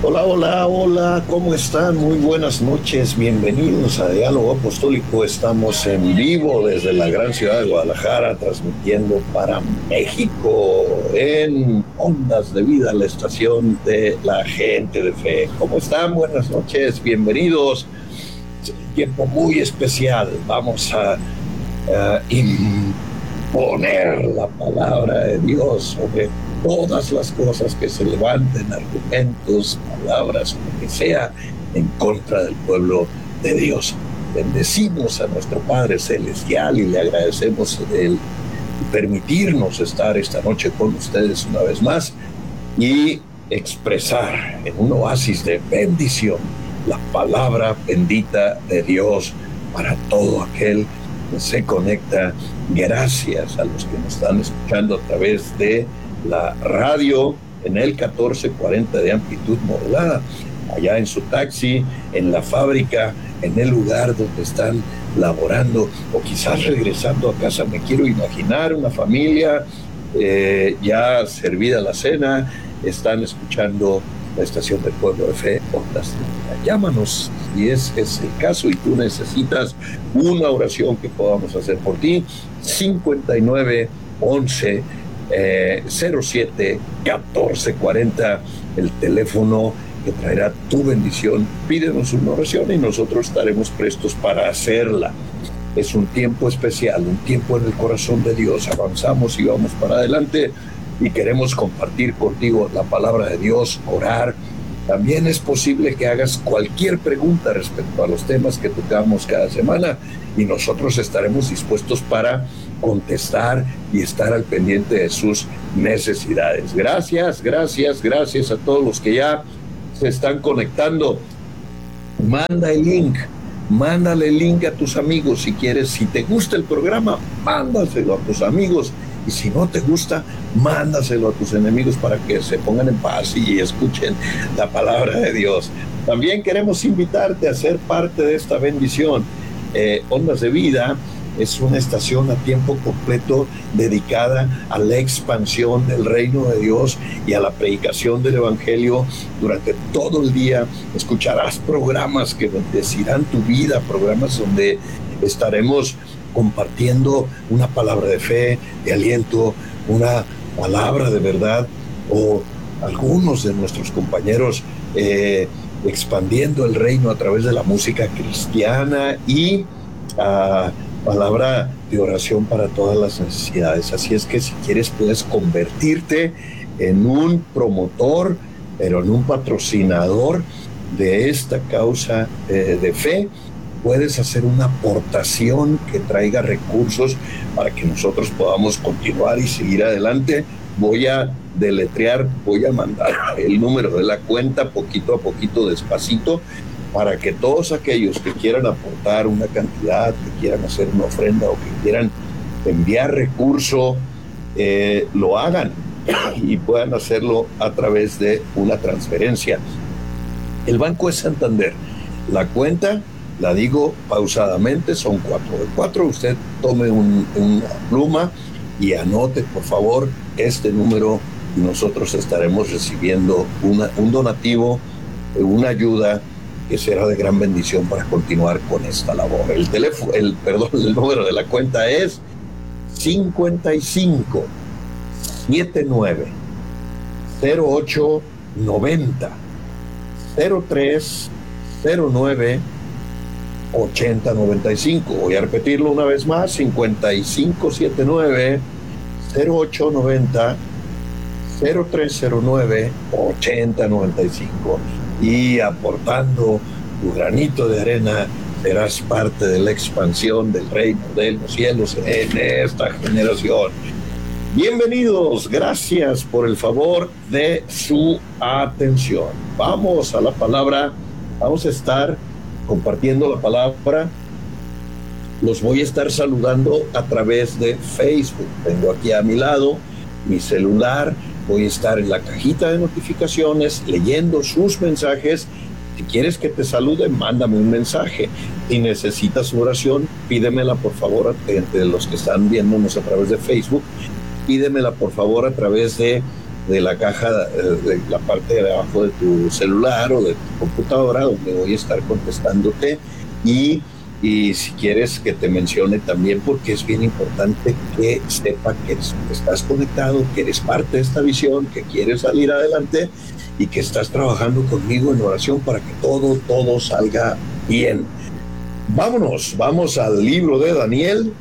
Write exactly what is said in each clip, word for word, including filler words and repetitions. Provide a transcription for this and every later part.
Hola, hola, hola, ¿cómo están? Muy buenas noches, bienvenidos a Diálogo Apostólico. Estamos en vivo desde la gran ciudad de Guadalajara, transmitiendo para México en Ondas de Vida, la estación de la gente de fe. ¿Cómo están? Buenas noches, bienvenidos. Es un tiempo muy especial. Vamos a, a imponer la palabra de Dios sobre todas las cosas que se levanten, argumentos, palabras, lo que sea, en contra del pueblo de Dios. Bendecimos a nuestro Padre Celestial y le agradecemos el permitirnos estar esta noche con ustedes una vez más y expresar en un oasis de bendición la palabra bendita de Dios para todo aquel que se conecta. Gracias a los que nos están escuchando a través de la radio en el catorce cuarenta de amplitud modulada, allá en su taxi, en la fábrica, en el lugar donde están laborando, o quizás regresando a casa. Me quiero imaginar una familia eh, ya servida la cena, están escuchando la estación del Pueblo de Fe, Ondas de Vida. Llámanos si es, es el caso y tú necesitas una oración que podamos hacer por ti. cincuenta y nueve once Eh, cero siete catorce cuarenta, el teléfono que traerá tu bendición. Pídenos una oración y nosotros estaremos prestos para hacerla. Es un tiempo especial, un tiempo en el corazón de Dios. Avanzamos y vamos para adelante y queremos compartir contigo la palabra de Dios, orar. También es posible que hagas cualquier pregunta respecto a los temas que tocamos cada semana y nosotros estaremos dispuestos para contestar y estar al pendiente de sus necesidades. Gracias, gracias, gracias a todos los que ya se están conectando. Manda el link, mándale el link a tus amigos si quieres. Si te gusta el programa, mándaselo a tus amigos. Y si no te gusta, mándaselo a tus enemigos para que se pongan en paz y escuchen la palabra de Dios. También queremos invitarte a ser parte de esta bendición. Eh, Ondas de Vida es una estación a tiempo completo dedicada a la expansión del reino de Dios y a la predicación del evangelio. Durante todo el día escucharás programas que bendecirán tu vida, programas donde estaremos compartiendo una palabra de fe, de aliento, una palabra de verdad, o algunos de nuestros compañeros eh, expandiendo el reino a través de la música cristiana y uh, palabra de oración para todas las necesidades. Así es que si quieres puedes convertirte en un promotor, pero en un patrocinador de esta causa eh, de fe. Puedes hacer una aportación que traiga recursos para que nosotros podamos continuar y seguir adelante. Voy a deletrear, voy a mandar el número de la cuenta poquito a poquito, despacito, para que todos aquellos que quieran aportar una cantidad, que quieran hacer una ofrenda o que quieran enviar recurso, eh, lo hagan y puedan hacerlo a través de una transferencia. El Banco es Santander. La cuenta, la digo pausadamente, son cuatro de cuatro. Usted tome un, una pluma y anote, por favor, este número y nosotros estaremos recibiendo una, un donativo, una ayuda que será de gran bendición para continuar con esta labor. El teléfono, el, perdón, el número de la cuenta es cincuenta y cinco setenta y nueve cero ocho noventa cero tres cero nueve ochenta noventa y cinco. Voy a repetirlo una vez más: cincuenta y cinco setenta y nueve cero ocho noventa cero tres cero nueve ochenta noventa y cinco. Y aportando tu granito de arena serás parte de la expansión del reino de los cielos en esta generación. Bienvenidos, gracias por el favor de su atención. Vamos a la palabra, vamos a estar compartiendo la palabra. Los voy a estar saludando a través de Facebook. Tengo aquí a mi lado mi celular, voy a estar en la cajita de notificaciones leyendo sus mensajes. Si quieres que te salude, mándame un mensaje. Si necesitas oración, pídemela por favor entre los que están viéndonos a través de Facebook. Pídemela por favor a través de de la caja, de la parte de abajo de tu celular o de tu computadora, donde voy a estar contestándote. Y, y si quieres que te mencione también, porque es bien importante que sepa que estás conectado, que eres parte de esta visión, que quieres salir adelante y que estás trabajando conmigo en oración para que todo, todo salga bien. Vámonos, vamos al libro de Daniel.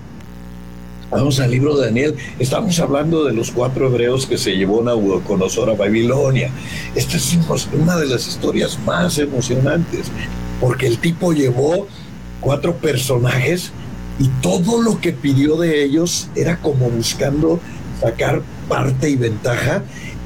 Vamos al libro de Daniel. Estamos hablando de los cuatro hebreos que se llevó Nabucodonosor a Babilonia. Esta es una de las historias más emocionantes, porque el tipo llevó cuatro personajes y todo lo que pidió de ellos era como buscando sacar parte y ventaja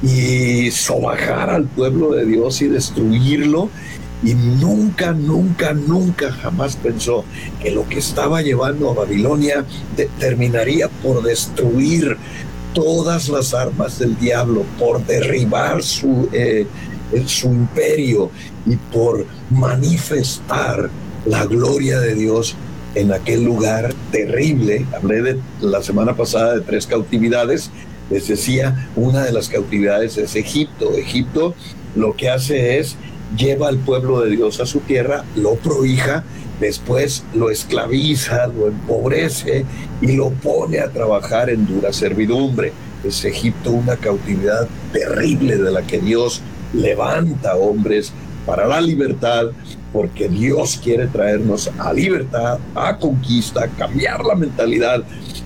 y sobajar al pueblo de Dios y destruirlo. Y nunca, nunca, nunca jamás pensó que lo que estaba llevando a Babilonia de, terminaría por destruir todas las armas del diablo, por derribar su, eh, su imperio y por manifestar la gloria de Dios en aquel lugar terrible. Hablé de la semana pasada de tres cautividades. Les decía, una de las cautividades es Egipto. Egipto lo que hace es lleva al pueblo de Dios a su tierra, lo prohija, después lo esclaviza, lo empobrece y lo pone a trabajar en dura servidumbre. Es Egipto una cautividad terrible de la que Dios levanta hombres para la libertad, porque Dios quiere traernos a libertad, a conquista, cambiar la mentalidad,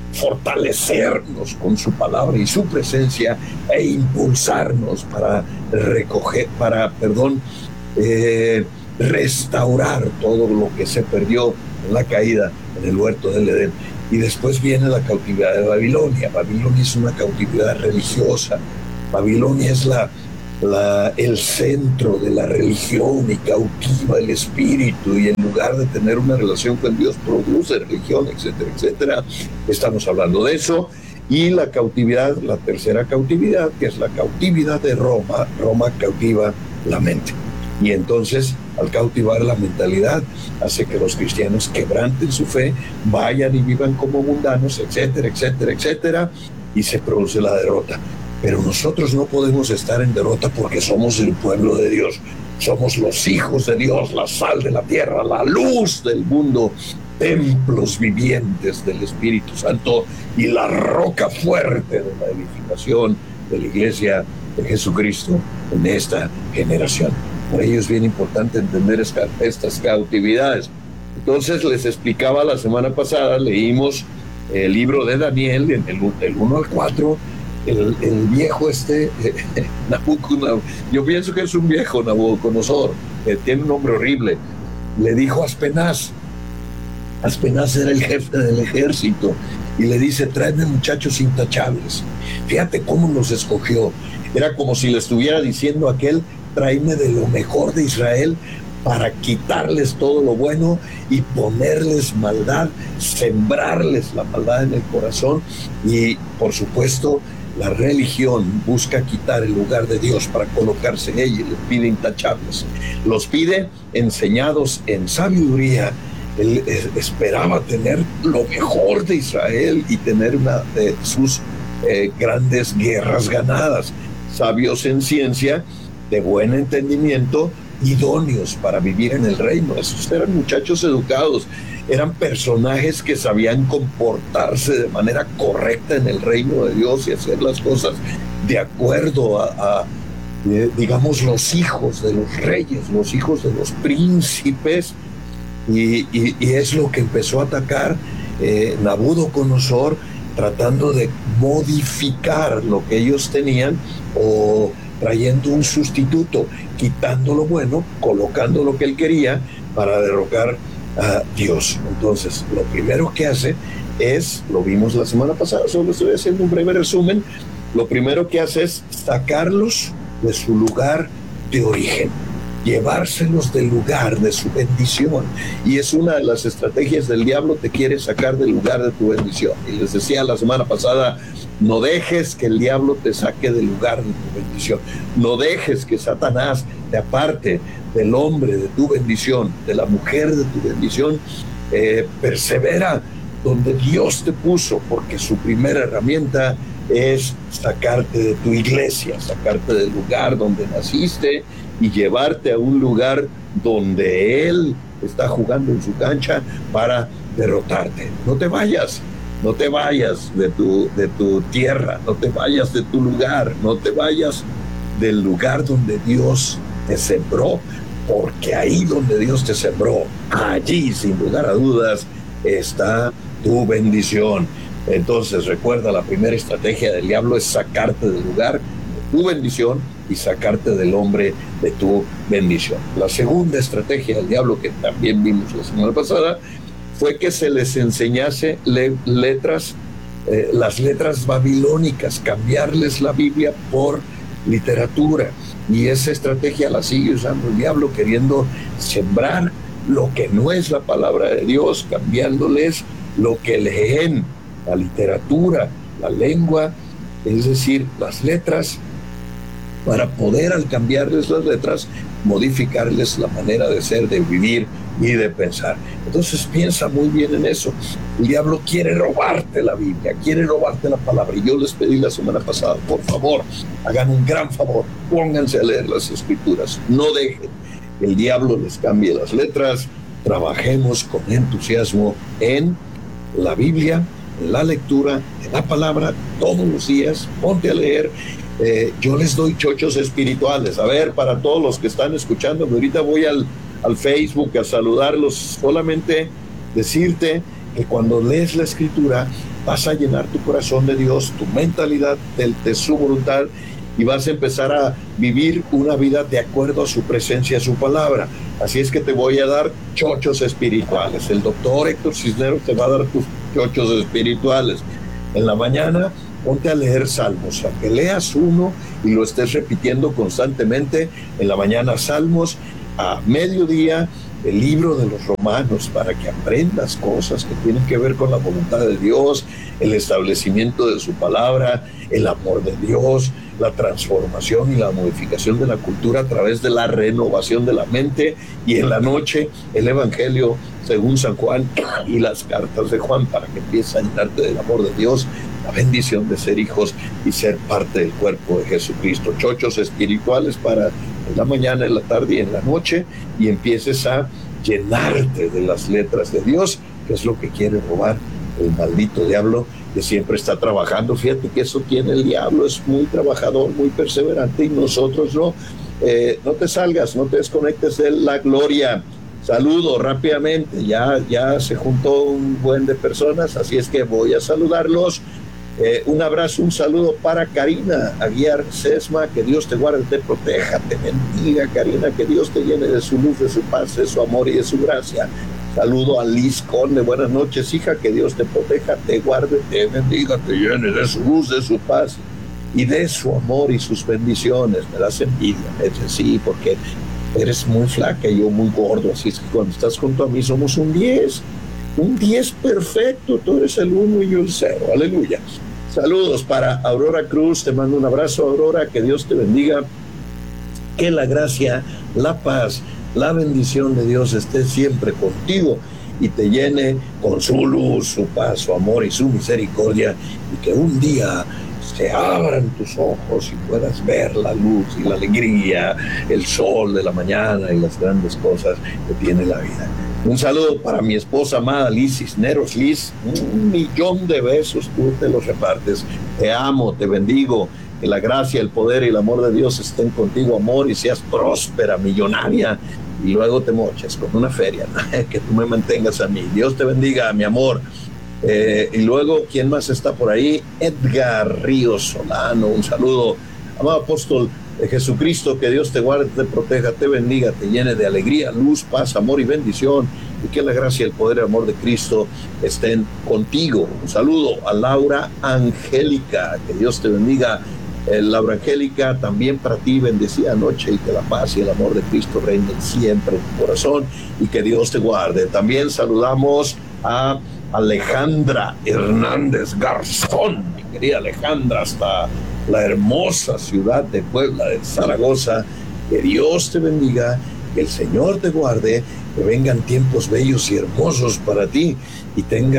fortalecernos con su palabra y su presencia e impulsarnos para recoger, para, perdón, Eh, restaurar todo lo que se perdió en la caída en el huerto del Edén. Y después viene la cautividad de Babilonia. Babilonia es una cautividad religiosa. Babilonia es la, la, el centro de la religión y cautiva el espíritu, y en lugar de tener una relación con Dios produce religión, etcétera, etcétera. Estamos hablando de eso. Y la cautividad, la tercera cautividad, que es la cautividad de Roma. Roma cautiva la mente. Y entonces, al cautivar la mentalidad, hace que los cristianos quebranten su fe, vayan y vivan como mundanos, etcétera, etcétera, etcétera, y se produce la derrota. Pero nosotros no podemos estar en derrota porque somos el pueblo de Dios. Somos los hijos de Dios, la sal de la tierra, la luz del mundo, templos vivientes del Espíritu Santo y la roca fuerte de la edificación de la iglesia de Jesucristo en esta generación. Por ello es bien importante entender esta, estas cautividades. Entonces les explicaba la semana pasada, leímos el libro de Daniel, en el, del uno al cuatro, el, el viejo este, eh, Nabucodonosor, yo pienso que es un viejo Nabucodonosor, que tiene un nombre horrible, le dijo a Aspenaz, Aspenaz era el jefe del ejército, y le dice, tráeme muchachos intachables. Fíjate cómo los escogió. Era como si le estuviera diciendo a aquel, tráeme de lo mejor de Israel para quitarles todo lo bueno y ponerles maldad, sembrarles la maldad en el corazón. Y por supuesto la religión busca quitar el lugar de Dios para colocarse en ella y les pide intachables. Los pide enseñados en sabiduría. Él esperaba tener lo mejor de Israel y tener una de sus eh, grandes guerras ganadas. Sabios en ciencia, de buen entendimiento, idóneos para vivir en el reino. Esos eran muchachos educados, eran personajes que sabían comportarse de manera correcta en el reino de Dios y hacer las cosas de acuerdo a, a eh, digamos, los hijos de los reyes, los hijos de los príncipes, y, y, y es lo que empezó a atacar eh, Nabucodonosor, tratando de modificar lo que ellos tenían o trayendo un sustituto, quitando lo bueno, colocando lo que él quería para derrocar a Dios. Entonces, lo primero que hace es, lo vimos la semana pasada, solo estoy haciendo un breve resumen, lo primero que hace es sacarlos de su lugar de origen, llevárselos del lugar de su bendición. Y es una de las estrategias del diablo, te quiere sacar del lugar de tu bendición. Y les decía la semana pasada, no dejes que el diablo te saque del lugar de tu bendición. No dejes que Satanás te aparte del hombre de tu bendición, de la mujer de tu bendición. Eh, persevera donde Dios te puso, porque su primera herramienta es sacarte de tu iglesia, sacarte del lugar donde naciste y llevarte a un lugar donde Él está jugando en su cancha para derrotarte. No te vayas, no te vayas de tu, de tu tierra, no te vayas de tu lugar, no te vayas del lugar donde Dios te sembró, porque ahí donde Dios te sembró, allí sin lugar a dudas está tu bendición. Entonces recuerda, la primera estrategia del diablo es sacarte del lugar de tu bendición y sacarte del hombre de tu bendición. La segunda estrategia del diablo, que también vimos la semana pasada, fue que se les enseñase le letras, eh, las letras babilónicas, cambiarles la Biblia por literatura. Y esa estrategia la sigue usando el diablo, queriendo sembrar lo que no es la palabra de Dios, cambiándoles lo que leen, la literatura, la lengua, es decir, las letras, para poder, al cambiarles las letras, modificarles la manera de ser, de vivir y de pensar. Entonces piensa muy bien en eso. El diablo quiere robarte la Biblia, quiere robarte la palabra. Y yo les pedí la semana pasada, por favor, hagan un gran favor, pónganse a leer las Escrituras, no dejen que el diablo les cambie las letras. Trabajemos con entusiasmo en la Biblia, en la lectura, en la palabra, todos los días. Ponte a leer. Eh, yo les doy chochos espirituales. A ver, para todos los que están escuchando, ahorita voy al, al Facebook a saludarlos. Solamente decirte que cuando lees la Escritura vas a llenar tu corazón de Dios, tu mentalidad de, de su voluntad, y vas a empezar a vivir una vida de acuerdo a su presencia, a su palabra. Así es que te voy a dar chochos espirituales. El doctor Héctor Cisneros te va a dar tus chochos espirituales. En la mañana ponte a leer Salmos, a que leas uno y lo estés repitiendo constantemente. En la mañana Salmos, a mediodía el libro de los Romanos, para que aprendas cosas que tienen que ver con la voluntad de Dios, el establecimiento de su palabra, el amor de Dios, la transformación y la modificación de la cultura a través de la renovación de la mente. Y en la noche el Evangelio según San Juan y las cartas de Juan, para que empieces a llenarte del amor de Dios, la bendición de ser hijos y ser parte del cuerpo de Jesucristo. Chochos espirituales para en la mañana, en la tarde y en la noche, y empieces a llenarte de las letras de Dios, que es lo que quiere robar el maldito diablo, que siempre está trabajando. Fíjate que eso tiene el diablo, es muy trabajador, muy perseverante, y nosotros no. Eh, no te salgas, no te desconectes de la gloria. Saludo rápidamente, ya, ya se juntó un buen de personas, así es que voy a saludarlos. Eh, un abrazo, un saludo para Karina Aguiar Sesma, que Dios te guarde, te proteja, te bendiga, Karina, que Dios te llene de su luz, de su paz, de su amor y de su gracia. Saludo a Liz Conde, buenas noches, hija, que Dios te proteja, te guarde, te bendiga, te llene de su luz, de su paz y de su amor y sus bendiciones. Me das envidia, me dice, sí, porque eres muy flaca y yo muy gordo, así es que cuando estás junto a mí somos un diez, un diez perfecto, tú eres el uno y yo el cero, aleluya. Saludos para Aurora Cruz, te mando un abrazo, Aurora, que Dios te bendiga, que la gracia, la paz, la bendición de Dios esté siempre contigo y te llene con su luz, su paz, su amor y su misericordia, y que un día se abran tus ojos y puedas ver la luz y la alegría, el sol de la mañana y las grandes cosas que tiene la vida. Un saludo para mi esposa amada Liz Cisneros. Liz, un millón de besos tú te los repartes. Te amo, te bendigo. Que la gracia, el poder y el amor de Dios estén contigo, amor, y seas próspera, millonaria, y luego te moches con una feria, ¿no? Que tú me mantengas a mí. Dios te bendiga, mi amor. Eh, y luego, ¿quién más está por ahí? Edgar Ríos Solano, un saludo. Amado apóstol de Jesucristo, que Dios te guarde, te proteja, te bendiga, te llene de alegría, luz, paz, amor y bendición, y que la gracia, el poder y el amor de Cristo estén contigo. Un saludo a Laura Angélica, que Dios te bendiga. Eh, Laura Angélica, también para ti bendecida noche, y que la paz y el amor de Cristo reinen siempre en tu corazón, y que Dios te guarde. También saludamos a Alejandra Hernández Garzón, mi querida Alejandra, hasta la hermosa ciudad de Puebla, de Zaragoza. Que Dios te bendiga, que el Señor te guarde, que vengan tiempos bellos y hermosos para ti, y tengas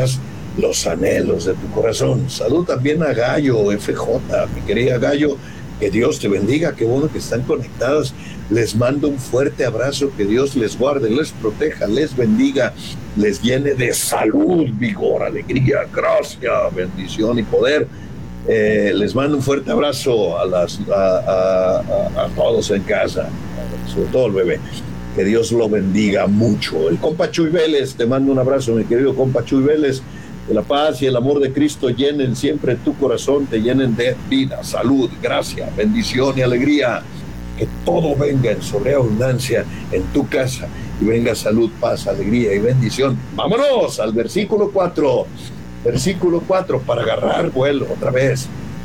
los anhelos de tu corazón. Salud también a Gallo F J, mi querida Gallo, que Dios te bendiga, qué bueno que están conectadas. Les mando un fuerte abrazo, que Dios les guarde, les proteja, les bendiga, les llene de salud, vigor, alegría, gracia, bendición y poder. Eh, les mando un fuerte abrazo a, las, a, a, a, a todos en casa, sobre todo el bebé. Que Dios lo bendiga mucho. El compa Chuy Vélez, te mando un abrazo, mi querido compa Chuy Vélez. Que la paz y el amor de Cristo llenen siempre tu corazón, te llenen de vida, salud, gracia, bendición y alegría. Que todo venga en sobreabundancia en tu casa y venga salud, paz, alegría y bendición. Vámonos al versículo cuatro. Versículo cuatro, para agarrar vuelo otra vez.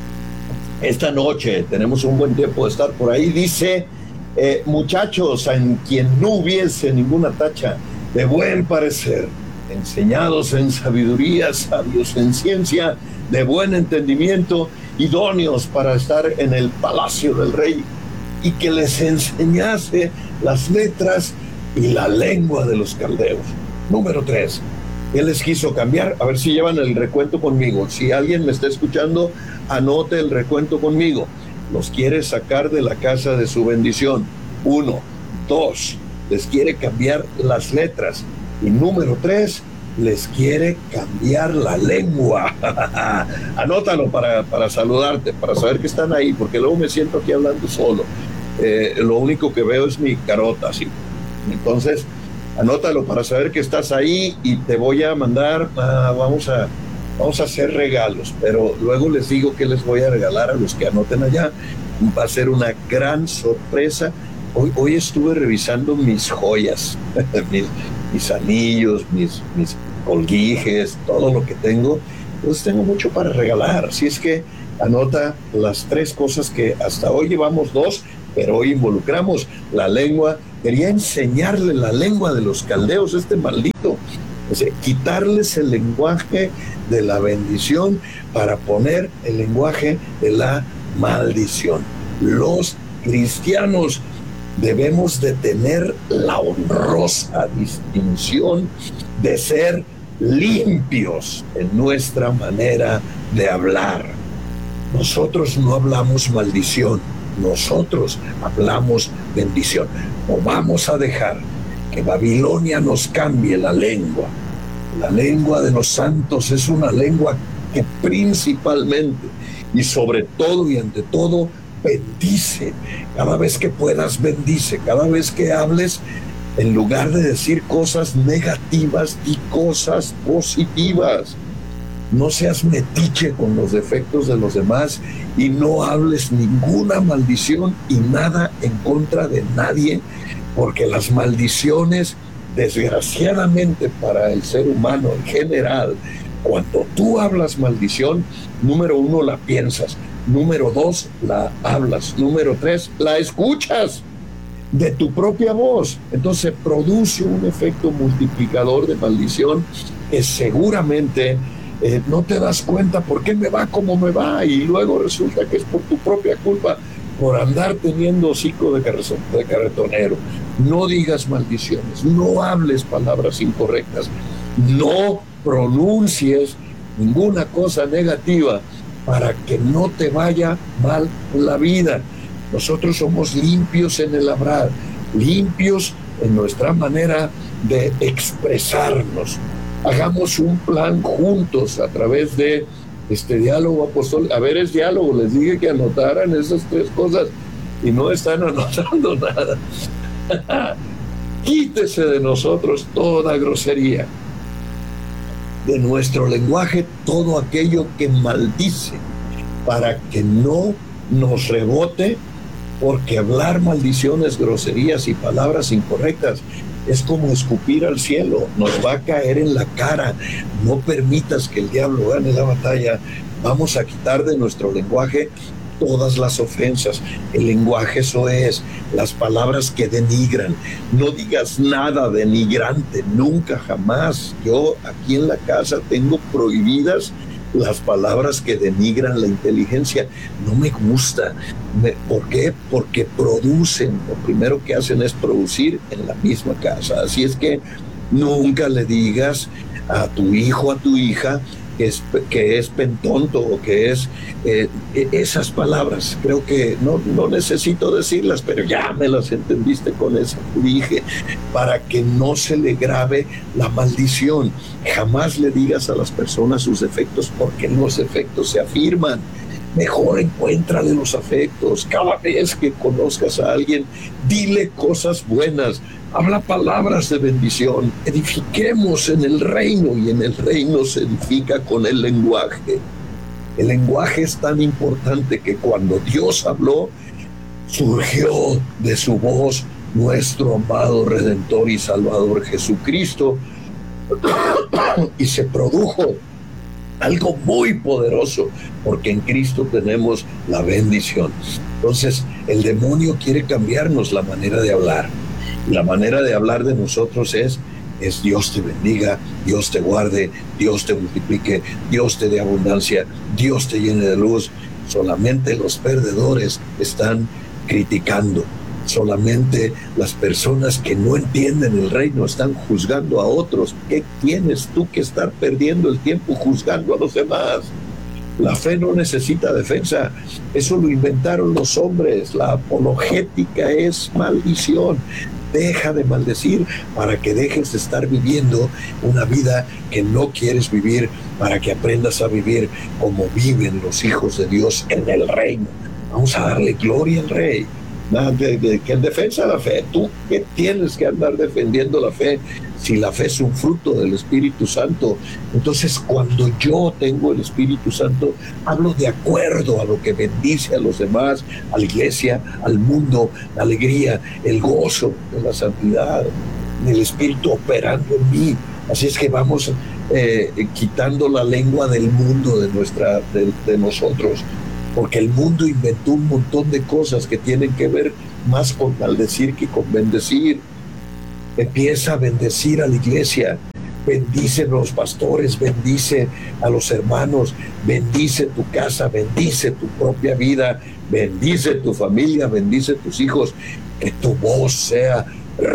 Esta noche tenemos un buen tiempo de estar por ahí. Dice, eh, muchachos, en quien no hubiese ninguna tacha, de buen parecer, enseñados en sabiduría, sabios en ciencia, de buen entendimiento, idóneos para estar en el palacio del rey, y que les enseñase las letras y la lengua de los caldeos. Número tres, él les quiso cambiar. A ver si llevan el recuento conmigo. Si alguien me está escuchando, anote el recuento conmigo. Los quiere sacar de la casa de su bendición. Uno. Dos, les quiere cambiar las letras. Y número tres, les quiere cambiar la lengua. Anótalo para, para saludarte, para saber que están ahí, porque luego me siento aquí hablando solo. Eh, lo único que veo es mi carota, ¿sí? Entonces, anótalo para saber que estás ahí y te voy a mandar, uh, vamos a, vamos a hacer regalos, pero luego les digo que les voy a regalar a los que anoten allá. Va a ser una gran sorpresa. Hoy, hoy estuve revisando mis joyas, mis, mis anillos, mis, mis colguijes, todo lo que tengo. Entonces tengo mucho para regalar, así es que anota las tres cosas que hasta hoy llevamos dos, pero hoy involucramos la lengua. Quería enseñarle la lengua de los caldeos, este maldito, o sea, quitarles el lenguaje de la bendición para poner el lenguaje de la maldición. Los cristianos debemos de tener la honrosa distinción de ser limpios en nuestra manera de hablar. Nosotros no hablamos maldición, nosotros hablamos bendición. No vamos a dejar que Babilonia nos cambie la lengua. La lengua de los santos es una lengua que principalmente y sobre todo y ante todo bendice. Cada vez que puedas, bendice. Cada vez que hables, en lugar de decir cosas negativas, di cosas positivas. No seas metiche con los defectos de los demás y no hables ninguna maldición y nada en contra de nadie, porque las maldiciones, desgraciadamente para el ser humano en general, cuando tú hablas maldición, número uno, la piensas, número dos, la hablas, número tres, la escuchas de tu propia voz. Entonces produce un efecto multiplicador de maldición que seguramente eh, no te das cuenta por qué me va como me va, y luego resulta que es por tu propia culpa, por andar teniendo hocico de, de carretonero. No digas maldiciones, no hables palabras incorrectas, no pronuncies ninguna cosa negativa para que no te vaya mal la vida. Nosotros somos limpios en el hablar, limpios en nuestra manera de expresarnos. Hagamos un plan juntos a través de este diálogo apostólico. A ver, es diálogo, les dije que anotaran esas tres cosas y no están anotando nada. Quítese de nosotros toda grosería, de nuestro lenguaje todo aquello que maldice, para que no nos rebote, porque hablar maldiciones, groserías y palabras incorrectas es como escupir al cielo, nos va a caer en la cara. No permitas que el diablo gane la batalla. Vamos a quitar de nuestro lenguaje todas las ofensas. El lenguaje, eso es, las palabras que denigran. No digas nada denigrante, nunca, jamás. Yo aquí en la casa tengo prohibidas las palabras que denigran la inteligencia. No me gusta. Me, ¿Por qué? Porque producen. Lo primero que hacen es producir en la misma casa. Así es que nunca le digas a tu hijo, a tu hija, que es, que es pentonto o que es eh, esas palabras. Creo que no, no necesito decirlas, pero ya me las entendiste con eso que dije, para que no se le grave la maldición. Jamás le digas a las personas sus defectos, porque los defectos se afirman. Mejor encuéntrale los afectos. Cada vez que conozcas a alguien, dile cosas buenas. Habla palabras de bendición. Edifiquemos en el reino, y en el reino se edifica con el lenguaje. El lenguaje es tan importante que cuando Dios habló, surgió de su voz nuestro amado Redentor y Salvador Jesucristo, y se produjo algo muy poderoso, porque en Cristo tenemos la bendición. Entonces, el demonio quiere cambiarnos la manera de hablar. La manera de hablar de nosotros es, es Dios te bendiga, Dios te guarde, Dios te multiplique, Dios te dé abundancia, Dios te llene de luz. Solamente los perdedores están criticando. Solamente las personas que no entienden el reino están juzgando a otros. ¿Qué tienes tú que estar perdiendo el tiempo juzgando a los demás? La fe no necesita defensa. Eso lo inventaron los hombres. La apologética es maldición. Deja de maldecir para que dejes de estar viviendo una vida que no quieres vivir, para que aprendas a vivir como viven los hijos de Dios en el reino. Vamos a darle gloria al Rey. De, de, que en defensa de la fe, tú que tienes que andar defendiendo la fe, si la fe es un fruto del Espíritu Santo. Entonces, cuando yo tengo el Espíritu Santo, hablo de acuerdo a lo que bendice a los demás, a la iglesia, al mundo, la alegría, el gozo de la santidad, el Espíritu operando en mí. Así es que vamos eh, quitando la lengua del mundo de nuestra, de, de nosotros, porque el mundo inventó un montón de cosas que tienen que ver más con maldecir que con bendecir. Empieza a bendecir a la iglesia, bendice a los pastores, bendice a los hermanos, bendice tu casa, bendice tu propia vida, bendice tu familia, bendice tus hijos, que tu voz sea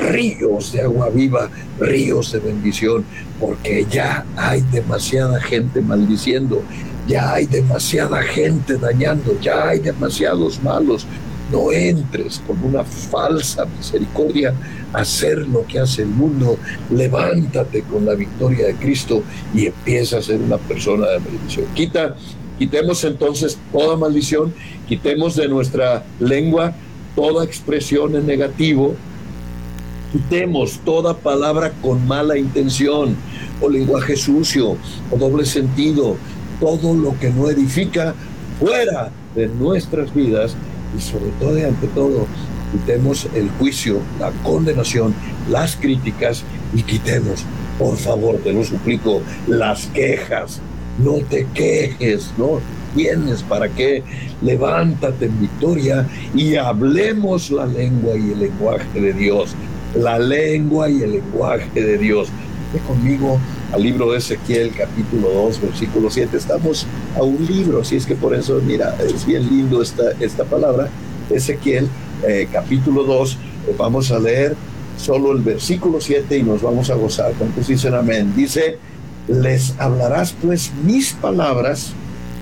ríos de agua viva, ríos de bendición, porque ya hay demasiada gente maldiciendo. Ya hay demasiada gente dañando, ya hay demasiados malos. No entres con una falsa misericordia a hacer lo que hace el mundo. Levántate con la victoria de Cristo y empieza a ser una persona de bendición. Quita, quitemos entonces toda maldición, quitemos de nuestra lengua toda expresión en negativo, quitemos toda palabra con mala intención, o lenguaje sucio, o doble sentido. Todo lo que no edifica, fuera de nuestras vidas, y sobre todo y ante todo, quitemos el juicio, la condenación, las críticas, y quitemos, por favor, te lo suplico, las quejas. No te quejes, no tienes para qué. Levántate en victoria y hablemos la lengua y el lenguaje de Dios. La lengua y el lenguaje de Dios. Ve conmigo al libro de Ezequiel, capítulo dos, versículo siete. Estamos a un libro, así es que por eso, mira, es bien lindo esta, esta palabra. Ezequiel, eh, capítulo dos, eh, vamos a leer solo el versículo siete y nos vamos a gozar. ¿Cuántos dicen amén? Dice, les hablarás pues mis palabras,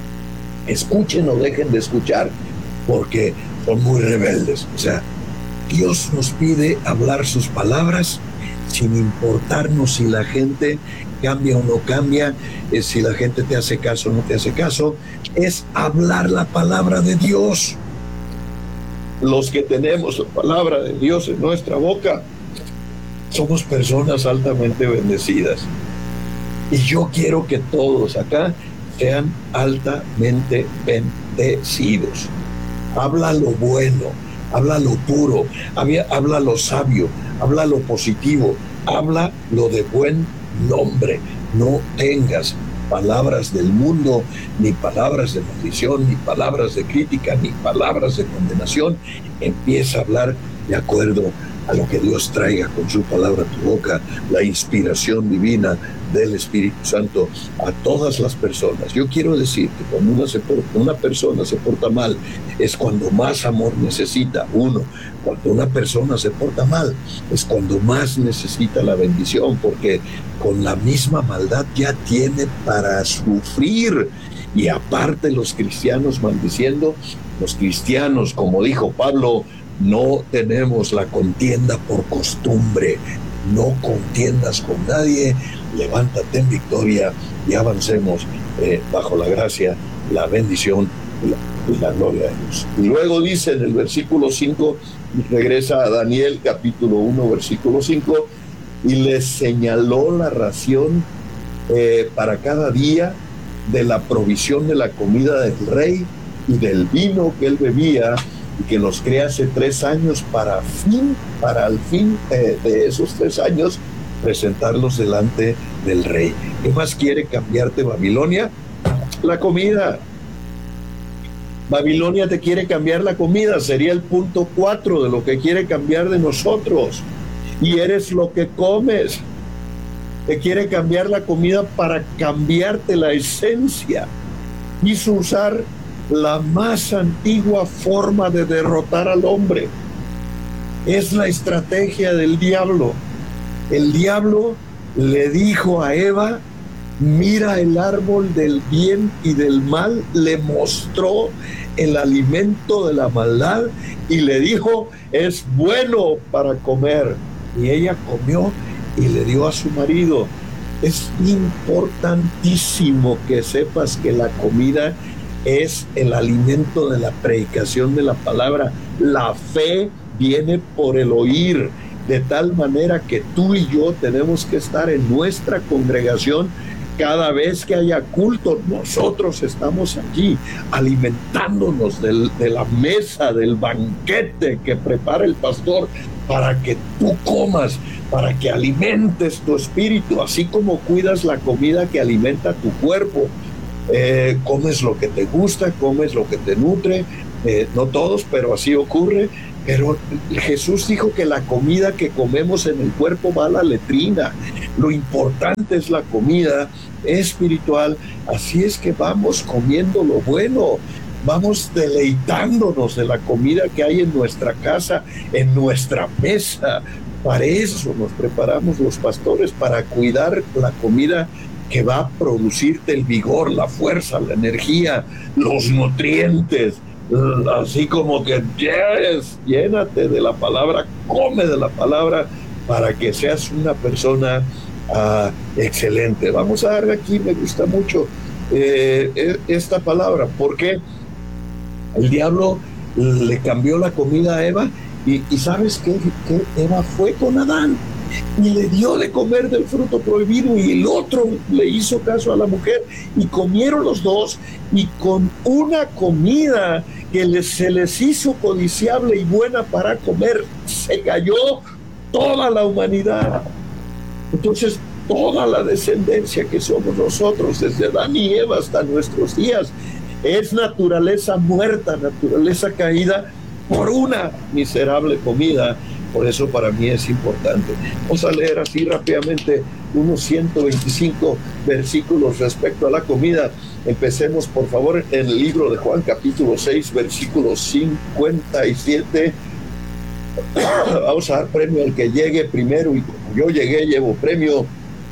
escuchen o dejen de escuchar, porque son muy rebeldes. O sea, Dios nos pide hablar sus palabras sin importarnos si la gente cambia o no cambia, eh, si la gente te hace caso o no te hace caso. Es hablar la palabra de Dios. Los que tenemos la palabra de Dios en nuestra boca somos personas altamente bendecidas. Y yo quiero que todos acá sean altamente bendecidos. Habla lo bueno, habla lo puro, habla lo sabio, habla lo positivo, habla lo de buen nombre. No tengas palabras del mundo, ni palabras de maldición, ni palabras de crítica, ni palabras de condenación. Empieza a hablar de acuerdo a lo que Dios traiga con su palabra a tu boca, la inspiración divina del Espíritu Santo a todas las personas. Yo quiero decir que cuando una, se porta, una persona se porta mal, es cuando más amor necesita. Uno, cuando una persona se porta mal, es cuando más necesita la bendición, porque con la misma maldad ya tiene para sufrir. Y aparte los cristianos maldiciendo, los cristianos, como dijo Pablo, no tenemos la contienda por costumbre. No contiendas con nadie, levántate en victoria y avancemos eh, bajo la gracia, la bendición y la, y la gloria de Dios. Y luego dice en el versículo cinco, regresa a Daniel capítulo uno, versículo cinco, y les señaló la ración eh, para cada día de la provisión de la comida del rey y del vino que él bebía, y que los crea hace tres años para fin, para al fin eh, de esos tres años presentarlos delante del rey. ¿Qué más quiere cambiarte Babilonia? La comida. Babilonia te quiere cambiar la comida, sería el punto cuatro de lo que quiere cambiar de nosotros. Y eres lo que comes. Te quiere cambiar la comida para cambiarte la esencia. Quiso usar la más antigua forma de derrotar al hombre. Es la estrategia del diablo. El diablo le dijo a Eva, mira el árbol del bien y del mal, le mostró el alimento de la maldad y le dijo, es bueno para comer. Y ella comió y le dio a su marido. Es importantísimo que sepas que la comida es el alimento de la predicación de la palabra. La fe viene por el oír, de tal manera que tú y yo tenemos que estar en nuestra congregación. Cada vez que haya culto, nosotros estamos allí alimentándonos del, de la mesa, del banquete que prepara el pastor para que tú comas, para que alimentes tu espíritu, así como cuidas la comida que alimenta tu cuerpo. Eh, comes lo que te gusta, comes lo que te nutre, eh, no todos, pero así ocurre. Pero Jesús dijo que la comida que comemos en el cuerpo va a la letrina. Lo importante es la comida espiritual. Así es que vamos comiendo lo bueno, vamos deleitándonos de la comida que hay en nuestra casa, en nuestra mesa. Para eso nos preparamos los pastores, para cuidar la comida que va a producirte el vigor, la fuerza, la energía, los nutrientes. Así como que yes, llénate de la palabra, come de la palabra para que seas una persona uh, excelente. Vamos a darle aquí, me gusta mucho eh, esta palabra, porque el diablo le cambió la comida a Eva y, y ¿sabes qué? Que Eva fue con Adán y le dio de comer del fruto prohibido, y el otro le hizo caso a la mujer y comieron los dos, y con una comida que les, se les hizo codiciable y buena para comer, se cayó toda la humanidad. Entonces toda la descendencia que somos nosotros, desde Adán y Eva hasta nuestros días, es naturaleza muerta, naturaleza caída por una miserable comida. Por eso para mí es importante. Vamos a leer así rápidamente unos ciento veinticinco versículos respecto a la comida. Empecemos por favor en el libro de Juan capítulo seis, versículo cincuenta y siete. Vamos a dar premio al que llegue primero, y como yo llegué llevo premio.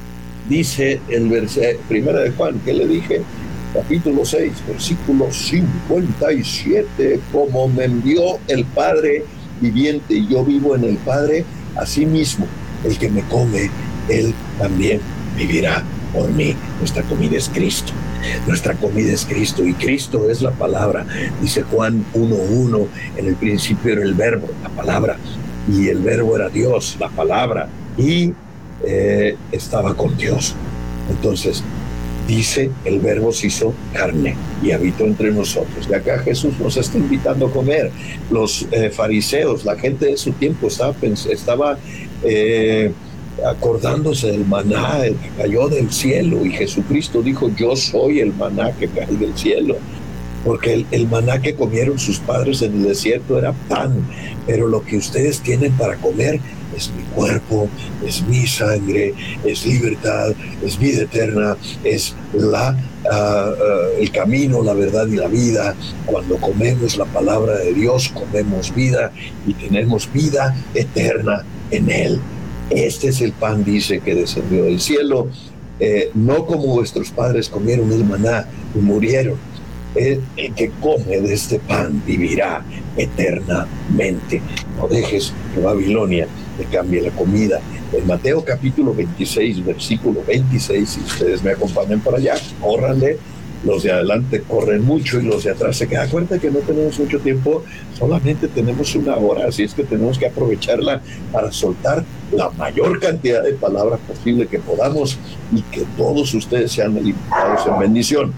Dice el versículo primera de Juan, que le dije, capítulo seis, versículo cincuenta y siete, como me envió el Padre viviente y yo vivo en el Padre, así mismo el que me come, él también vivirá por mí. Nuestra comida es Cristo, nuestra comida es Cristo, y Cristo es la palabra. Dice Juan uno uno, en el principio era el verbo, la palabra, y el verbo era Dios, la palabra, y eh, estaba con Dios. Entonces dice, el verbo se hizo carne y habitó entre nosotros. Y acá Jesús nos está invitando a comer. Los eh, fariseos, la gente de su tiempo estaba, estaba eh, acordándose del maná que cayó del cielo, y Jesucristo dijo, yo soy el maná que cae del cielo. porque el, el maná que comieron sus padres en el desierto era pan, pero lo que ustedes tienen para comer es mi cuerpo, es mi sangre, es libertad, es vida eterna, es la, uh, uh, el camino, la verdad y la vida. Cuando comemos la palabra de Dios, comemos vida y tenemos vida eterna en Él. Este es el pan, dice, que descendió del cielo, eh, no como vuestros padres comieron el maná y murieron. El, el que come de este pan vivirá eternamente. No dejes que Babilonia te cambie la comida. En Mateo capítulo veintiséis, versículo veintiséis, si ustedes me acompañan para allá, córranle. Los de adelante corren mucho y los de atrás se quedan. Acuérdate que no tenemos mucho tiempo, solamente tenemos una hora, así es que tenemos que aprovecharla para soltar la mayor cantidad de palabras posible que podamos y que todos ustedes sean alimentados en bendición.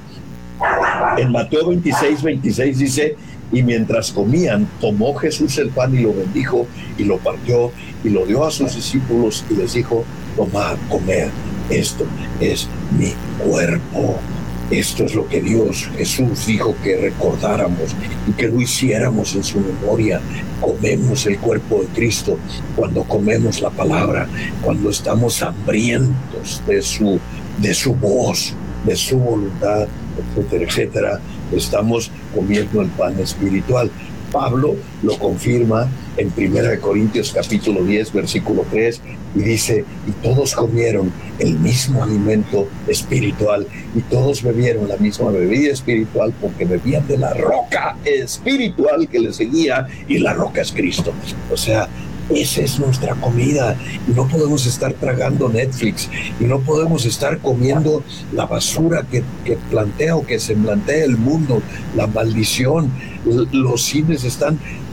En Mateo veintiséis, veintiséis dice: y mientras comían, tomó Jesús el pan y lo bendijo y lo partió y lo dio a sus discípulos y les dijo: tomad, comed, esto es mi cuerpo. Esto es lo que Dios, Jesús, dijo que recordáramos y que lo hiciéramos en su memoria. Comemos el cuerpo de Cristo cuando comemos la palabra, cuando estamos hambrientos de su, de su voz, de su voluntad, etcétera, etcétera. Estamos comiendo el pan espiritual. Pablo lo confirma en primera de Corintios capítulo diez, versículo tres, y dice: y todos comieron el mismo alimento espiritual y todos bebieron la misma bebida espiritual, porque bebían de la roca espiritual que les seguía, y la roca es Cristo. O sea, esa es nuestra comida, y no podemos estar tragando Netflix, y no podemos estar comiendo la basura que, que plantea o que se plantea el mundo, la maldición. Los cines están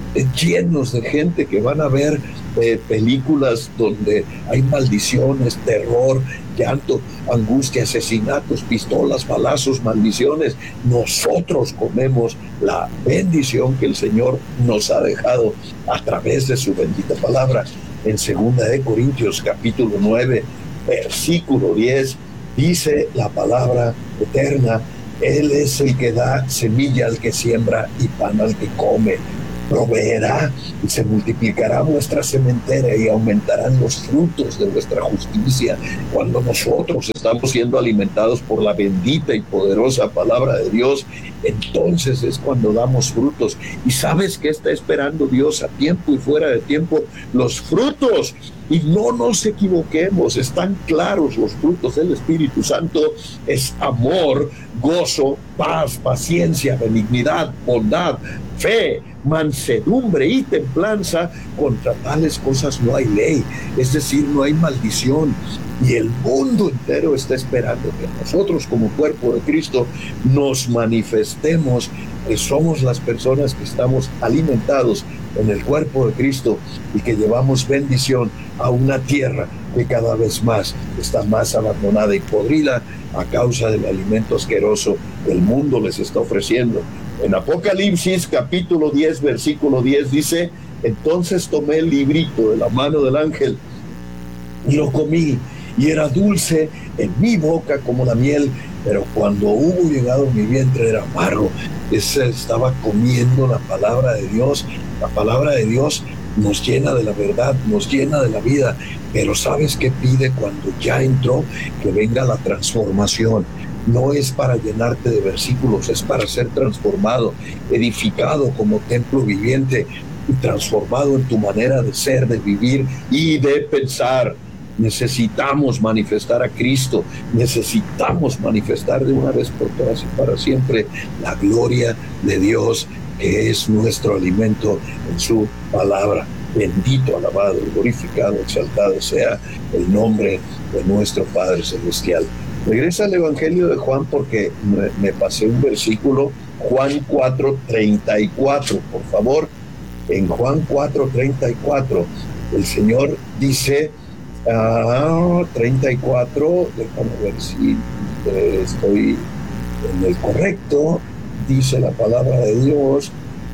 llenos de gente que van a ver eh, películas donde hay maldiciones, terror, llanto, angustia, asesinatos, pistolas, balazos, maldiciones. Nosotros comemos la bendición que el Señor nos ha dejado a través de su bendita palabra. En segunda de Corintios capítulo nueve, versículo diez, dice la palabra eterna: Él es el que da semilla al que siembra y pan al que come. Proveerá y se multiplicará vuestra sementera y aumentarán los frutos de vuestra justicia. Cuando nosotros estamos siendo alimentados por la bendita y poderosa palabra de Dios, entonces es cuando damos frutos. ¿Y sabes qué está esperando Dios a tiempo y fuera de tiempo? Los frutos. Y no nos equivoquemos, están claros los frutos del Espíritu Santo: es amor, gozo, paz, paciencia, benignidad, bondad, fe, mansedumbre y templanza. Contra tales cosas no hay ley, es decir, no hay maldición. Y el mundo entero está esperando que nosotros, como cuerpo de Cristo, nos manifestemos, que somos las personas que estamos alimentados en el cuerpo de Cristo y que llevamos bendición a una tierra que cada vez más está más abandonada y podrida a causa del alimento asqueroso que el mundo les está ofreciendo. En Apocalipsis capítulo diez, versículo diez dice: entonces tomé el librito de la mano del ángel y lo comí, y era dulce en mi boca como la miel, pero cuando hubo llegado a mi vientre era amargo. Ese estaba comiendo la palabra de Dios. La palabra de Dios nos llena de la verdad, nos llena de la vida, pero ¿sabes qué pide cuando ya entró? Que venga la transformación. No es para llenarte de versículos, es para ser transformado, edificado como templo viviente y transformado en tu manera de ser, de vivir y de pensar. Necesitamos manifestar a Cristo, necesitamos manifestar de una vez por todas y para siempre la gloria de Dios, que es nuestro alimento en su palabra. Bendito, alabado, glorificado, exaltado sea el nombre de nuestro Padre Celestial. Regresa al Evangelio de Juan, porque me, me pasé un versículo, Juan cuatro, treinta y cuatro, por favor. En Juan cuatro, treinta y cuatro, el Señor dice, ah, treinta y cuatro, déjame ver si eh, estoy en el correcto. Dice la palabra de Dios,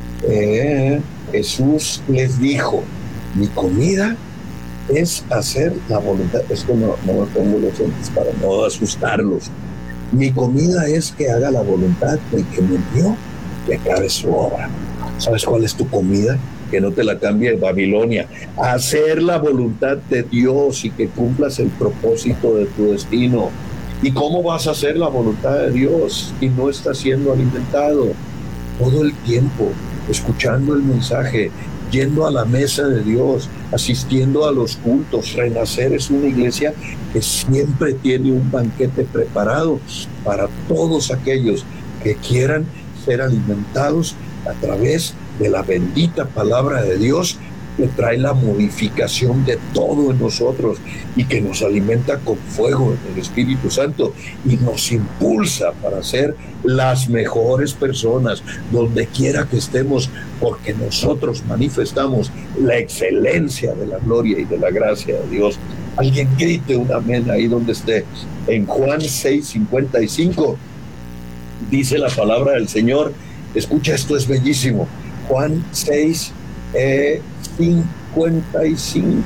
eh, Jesús les dijo: mi comida es hacer la voluntad. Es que no, no me pongo los lentes para no asustarlos. Mi comida es que haga la voluntad del que me envió que acabe su obra. ¿Sabes cuál es tu comida? Que no te la cambie Babilonia. Hacer la voluntad de Dios y que cumplas el propósito de tu destino. ¿Y cómo vas a hacer la voluntad de Dios si no estás siendo alimentado? Todo el tiempo, escuchando el mensaje, yendo a la mesa de Dios, asistiendo a los cultos. Renacer es una iglesia que siempre tiene un banquete preparado para todos aquellos que quieran ser alimentados a través de la bendita palabra de Dios, que trae la modificación de todo en nosotros y que nos alimenta con fuego del Espíritu Santo y nos impulsa para ser las mejores personas donde quiera que estemos, porque nosotros manifestamos la excelencia de la gloria y de la gracia de Dios. Alguien grite un amén ahí donde esté. En Juan seis cincuenta y cinco dice la palabra del Señor. Escucha, esto es bellísimo. Juan seis cincuenta y cinco.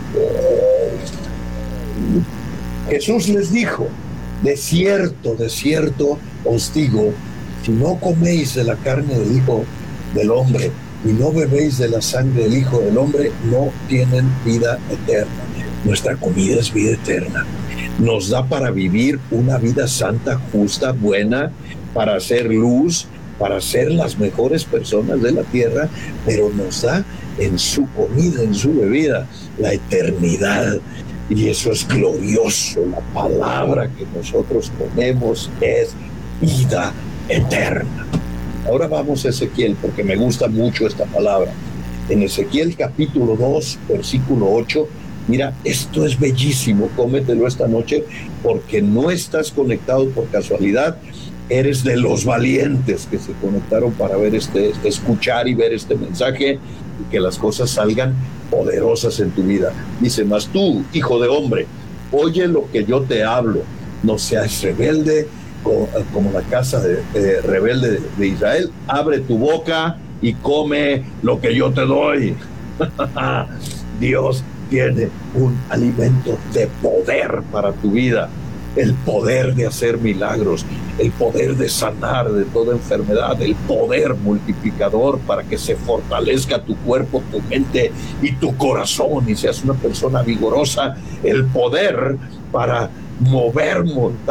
Jesús les dijo: de cierto, de cierto os digo, si no coméis de la carne del Hijo del Hombre y no bebéis de la sangre del Hijo del Hombre, no tienen vida eterna. Nuestra comida es vida eterna. Nos da para vivir una vida santa, justa, buena, para hacer luz, para ser las mejores personas de la tierra, pero nos da en su comida, en su bebida, la eternidad. Y eso es glorioso. La palabra que nosotros tenemos es vida eterna. Ahora vamos a Ezequiel, porque me gusta mucho esta palabra. En Ezequiel capítulo dos, versículo ocho, mira, esto es bellísimo, cómetelo esta noche, porque no estás conectado por casualidad. Eres de los valientes que se conectaron para ver este, escuchar y ver este mensaje, y que las cosas salgan poderosas en tu vida. Dice: mas tú, hijo de hombre, oye lo que yo te hablo, no seas rebelde como, como la casa de, de rebelde de, de Israel. Abre tu boca y come lo que yo te doy. Dios tiene un alimento de poder para tu vida. El poder de hacer milagros, el poder de sanar de toda enfermedad, el poder multiplicador para que se fortalezca tu cuerpo, tu mente y tu corazón y seas una persona vigorosa, el poder para mover montañas